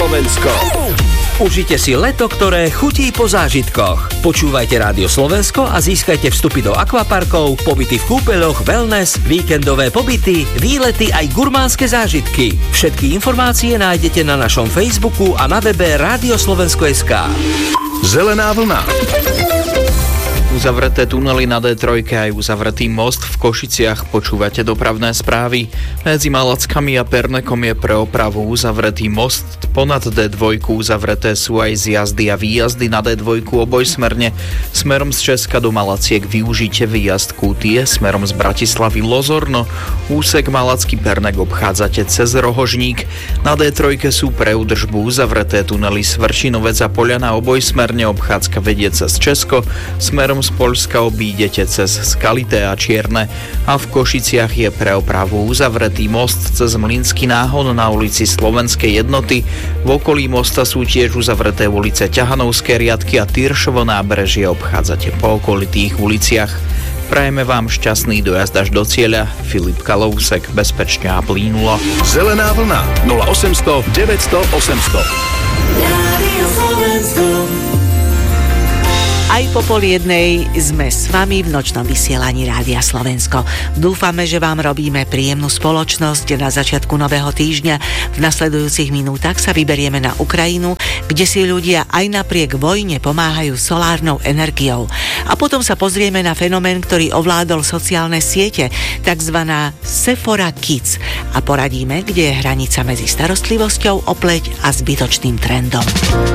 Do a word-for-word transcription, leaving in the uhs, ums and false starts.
Slovensko. Užite si leto, ktoré chutí po zážitkoch. Počúvajte Rádio Slovensko a získajte vstupy do akvaparkov, pobyty v kúpeľoch, wellness, víkendové pobyty, výlety aj gurmánske zážitky. Všetky informácie nájdete na našom Facebooku a na webe rádio slovensko bodka es ká. Zelená vlna. Uzavreté tunely na dé tri aj uzavretý most v Košiciach. Počúvate dopravné správy. Medzi Malackami a Pernekom je pre opravu uzavretý most. Ponad dé dva uzavreté sú aj zjazdy a výjazdy na dé dva obojsmerne. Smerom z Česka do Malaciek využite výjazd Kútie, smerom z Bratislavy Lozorno. Úsek Malacký Pernek obchádzate cez Rohožník. Na dé tri sú pre údržbu uzavreté tunely Svrčinovec a Poľana obojsmerne. Obchádzka vedie cez Česko, smerom z Poľska obídete cez Skalité a Čierne a v Košiciach je pre opravu uzavretý most cez Mlynský náhon na ulici Slovenskej jednoty. V okolí mosta sú tiež uzavreté ulice Ťahanovské riadky a Tyršovo nábrežie obchádzate po okolitých uliciach. Prajeme vám šťastný dojazd až do cieľa. Filip Kalousek, bezpečne a plynulo. Zelená vlna nula osemsto deväťsto osemsto. Aj po pol jednej sme s vami v nočnom vysielaní Rádia Slovensko. Dúfame, že vám robíme príjemnú spoločnosť na začiatku nového týždňa. V nasledujúcich minútach sa vyberieme na Ukrajinu, kde si ľudia aj napriek vojne pomáhajú solárnou energiou. A potom sa pozrieme na fenomén, ktorý ovládol sociálne siete, takzvaná Sephora Kids. A poradíme, kde je hranica medzi starostlivosťou o pleť a zbytočným trendom.